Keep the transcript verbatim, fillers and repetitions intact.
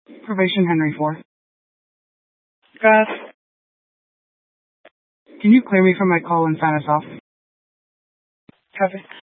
Probation Henry four. Gus, Can you clear me from my call and sign us off? copy.